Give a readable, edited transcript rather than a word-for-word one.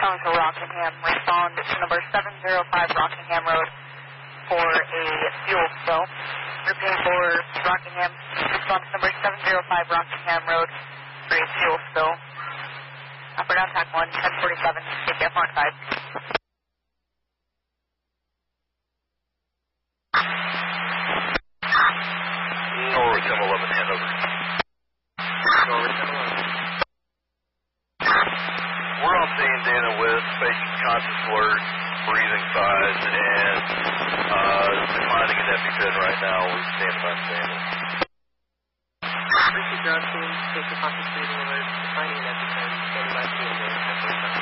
calling for Rockingham. Respond to number 705 Rockingham Road for a fuel spill. Repeating for Rockingham. Respond to number 705 Rockingham Road for a fuel spill. Up or down, TAC 1, 1047, KPF Mark 5. Norway 1011, hand over. Norway 1011. We're on scene, Dana West, patient conscious alert, breathing size, and declining an EpiPen right now. We're standing by standing. Richard Johnson, patient conscious breathing alert, declining an EpiPen, standing by standing.